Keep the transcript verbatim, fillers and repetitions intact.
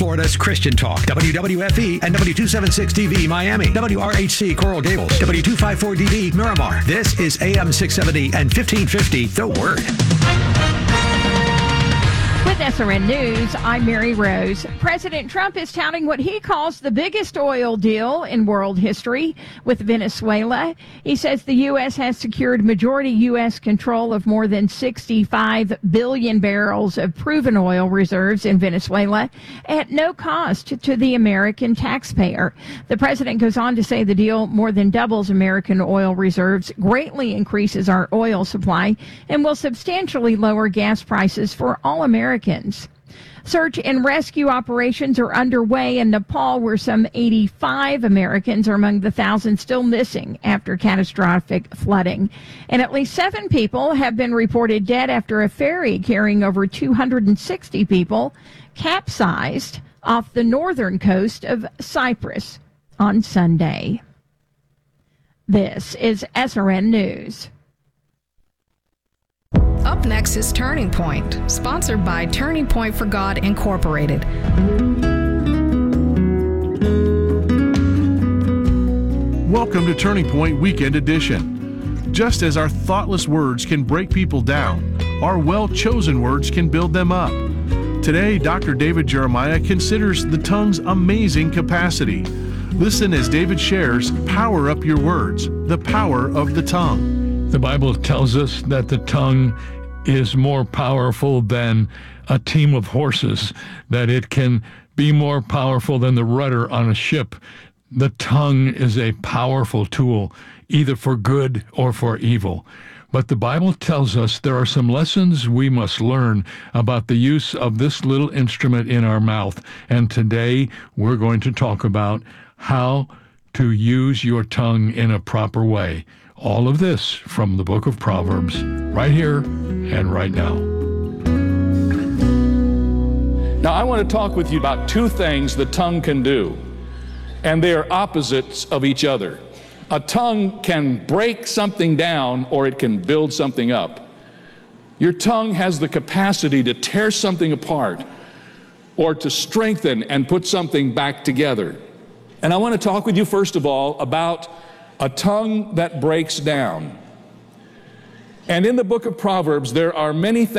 Florida's Christian Talk, W W F E and W two seventy-six T V Miami, W R H C Coral Gables, W two fifty-four D D Miramar. This is A M six seventy and fifteen fifty, The Word. With S R N News, I'm Mary Rose. President Trump is touting what he calls the biggest oil deal in world history with Venezuela. He says the U S has secured majority U S control of more than sixty-five billion barrels of proven oil reserves in Venezuela at no cost to the American taxpayer. The president goes on to say the deal more than doubles American oil reserves, greatly increases our oil supply, and will substantially lower gas prices for all Americans. Search and rescue operations are underway in Nepal, where some eighty-five Americans are among the thousands still missing after catastrophic flooding. And at least seven people have been reported dead after a ferry carrying over two hundred sixty people capsized off the northern coast of Cyprus on Sunday. This is S R N News. Up next is Turning Point, sponsored by Turning Point for God Incorporated. Welcome to Turning Point Weekend Edition. Just as our thoughtless words can break people down, our well-chosen words can build them up. Today, Doctor David Jeremiah considers the tongue's amazing capacity. Listen as David shares Power Up Your Words, the power of the tongue. The Bible tells us that the tongue is more powerful than a team of horses, that it can be more powerful than the rudder on a ship. The tongue is a powerful tool, either for good or for evil. But the Bible tells us there are some lessons we must learn about the use of this little instrument in our mouth. And today we're going to talk about how to use your tongue in a proper way. All of this from the book of Proverbs, right here and right now. Now, I want to talk with you about two things the tongue can do, and they are opposites of each other. A tongue can break something down, or it can build something up. Your tongue has the capacity to tear something apart, or to strengthen and put something back together. And I want to talk with you, first of all, about a tongue that breaks down. And in the book of Proverbs, there are many things